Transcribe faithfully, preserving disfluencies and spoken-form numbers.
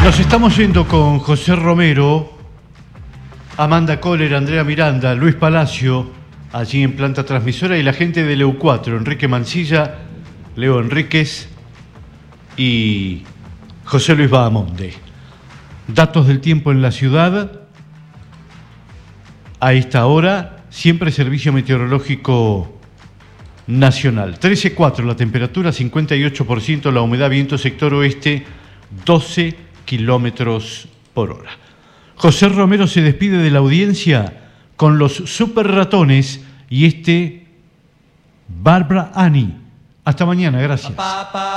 Nos estamos yendo con José Romero, Amanda Kohler, Andrea Miranda, Luis Palacio, allí en planta transmisora, y la gente de Leu cuatro, Enrique Mancilla, Leo Enríquez y José Luis Bahamonde. Datos del tiempo en la ciudad. A esta hora, siempre Servicio Meteorológico Nacional. trece cuatro la temperatura, cincuenta y ocho por ciento la humedad, viento sector oeste, doce kilómetros por hora. José Romero se despide de la audiencia con los Super Ratones y este Barbara Annie. Hasta mañana, gracias.